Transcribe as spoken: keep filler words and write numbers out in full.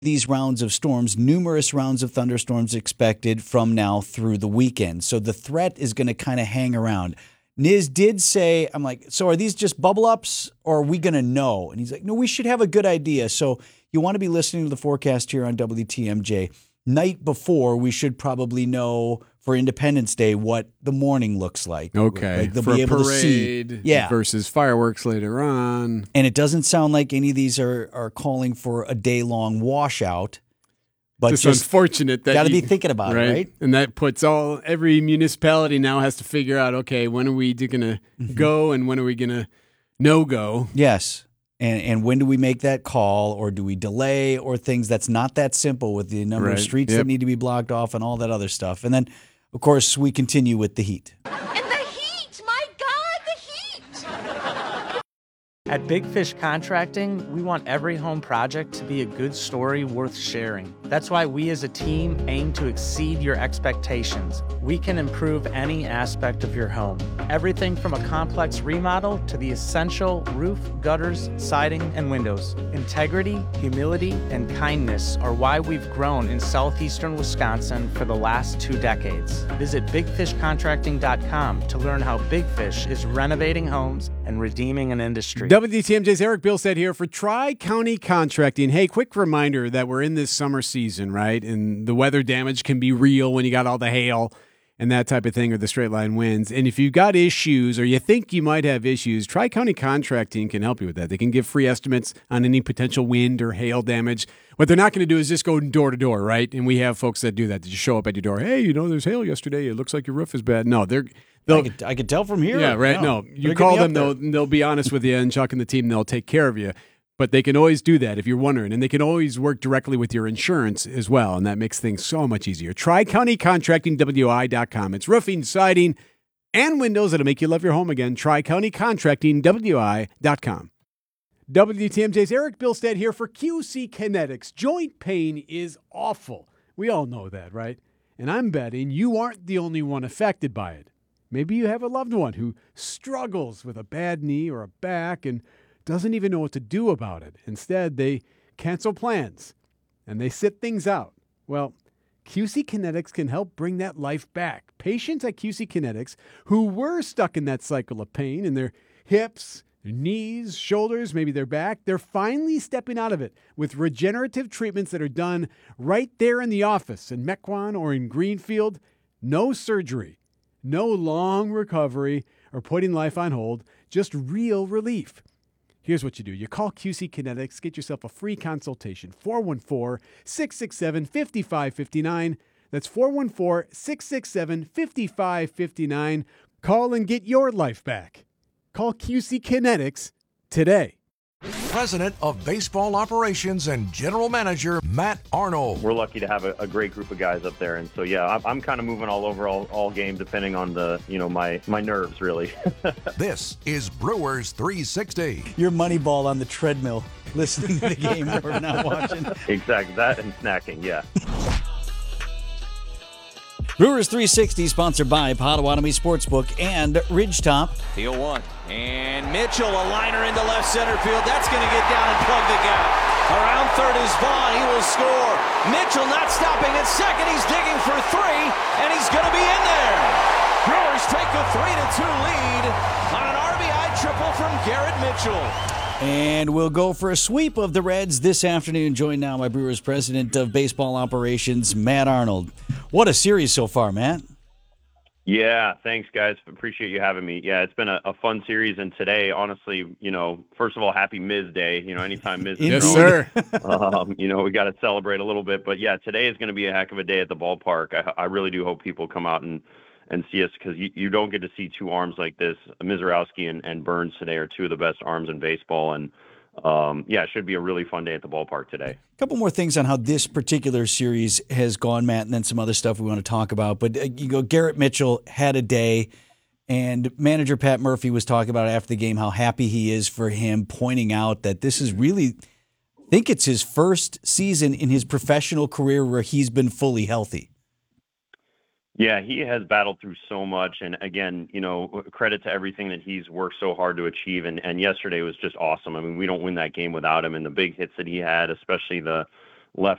these rounds of storms, numerous rounds of thunderstorms expected from now through the weekend. So the threat is going to kind of hang around. Niz did say, I'm like, so are these just bubble ups or are we going to know? And he's like, no, we should have a good idea. So you want to be listening to the forecast here on W T M J. Night before, we should probably know for Independence Day what the morning looks like. Okay, like they'll for be a able parade to see. Yeah. versus fireworks later on. And it doesn't sound like any of these are, are calling for a day-long washout. But It's just unfortunate that got to you- be thinking about right? it, right? And that puts all every municipality now has to figure out, okay, when are we going to Mm-hmm. go and when are we going to no go? Yes. And and when do we make that call, or do we delay, or things that's not that simple with the number Right. of streets Yep. that need to be blocked off and all that other stuff. And then, of course, we continue with the heat. And the heat! My God, the heat! At Big Fish Contracting, we want every home project to be a good story worth sharing. That's why we as a team aim to exceed your expectations. We can improve any aspect of your home. Everything from a complex remodel to the essential roof, gutters, siding, and windows. Integrity, humility, and kindness are why we've grown in southeastern Wisconsin for the last two decades. Visit big fish contracting dot com to learn how Big Fish is renovating homes and redeeming an industry. W T M J's Eric Bilstead here for Tri-County Contracting. Hey, quick reminder that we're in this summer season, right? And the weather damage can be real when you got all the hail and that type of thing, or the straight line winds. And if you've got issues or you think you might have issues, Tri-County Contracting can help you with that. They can give free estimates on any potential wind or hail damage. What they're not going to do is just go door to door, right? And we have folks that do that. They just show up at your door. Hey, you know, there's hail yesterday. It looks like your roof is bad. No, they're... I could, I could tell from here. Yeah, right. No, you They're call getting them, me up they'll, they'll be honest with you, and Chuck and the team, they'll take care of you. But they can always do that if you're wondering, and they can always work directly with your insurance as well, and that makes things so much easier. Tri-County Contracting W I dot com. It's roofing, siding, and windows that'll make you love your home again. Tri-County Contracting W I dot com. W T M J's Eric Bilstead here for Q C Kinetics. Joint pain is awful. We all know that, right? And I'm betting you aren't the only one affected by it. Maybe you have a loved one who struggles with a bad knee or a back and doesn't even know what to do about it. Instead, they cancel plans and they sit things out. Well, Q C Kinetics can help bring that life back. Patients at Q C Kinetics who were stuck in that cycle of pain in their hips, their knees, shoulders, maybe their back, they're finally stepping out of it with regenerative treatments that are done right there in the office in Mequon or in Greenfield. No surgery. No long recovery or putting life on hold, just real relief. Here's what you do. You call Q C Kinetics, get yourself a free consultation, four one four, six six seven, five five five nine. That's four one four, six six seven, five five five nine. Call and get your life back. Call Q C Kinetics today. President of Baseball Operations and General Manager Matt Arnold. We're lucky to have a, a great group of guys up there, and so yeah, I'm, I'm kind of moving all over all, all game, depending on the you know my my nerves really. This is Brewers three sixty. Your money ball on the treadmill, listening to the game where we're not watching. Exactly, that and snacking, yeah. Brewers three sixty, sponsored by Potawatomi Sportsbook and Ridgetop. The oh one. And Mitchell, a liner into left center field. That's going to get down and plug the gap. Around third is Vaughn. He will score. Mitchell not stopping at second. He's digging for three, and he's going to be in there. Brewers take a three to two lead on an R B I triple from Garrett Mitchell. And we'll go for a sweep of the Reds this afternoon. Joined now by Brewers President of Baseball Operations, Matt Arnold. What a series so far, Matt. Yeah, thanks, guys. Appreciate you having me. Yeah, it's been a, a fun series, and today, honestly, you know, first of all, happy Miz Day. You know, anytime Miz is Yes, throwing, sir. um, you know, we got to celebrate a little bit. But yeah, today is going to be a heck of a day at the ballpark. I, I really do hope people come out and, and see us, because you, you don't get to see two arms like this. Mizorowski and, and Burns today are two of the best arms in baseball, and Um, yeah, it should be a really fun day at the ballpark today. A couple more things on how this particular series has gone, Matt, and then some other stuff we want to talk about. But uh, you go, Garrett Mitchell had a day, and manager Pat Murphy was talking about after the game how happy he is for him, pointing out that this is really, I think it's his first season in his professional career where he's been fully healthy. Yeah, he has battled through so much. And again, you know, credit to everything that he's worked so hard to achieve. And, and yesterday was just awesome. I mean, we don't win that game without him. And the big hits that he had, especially the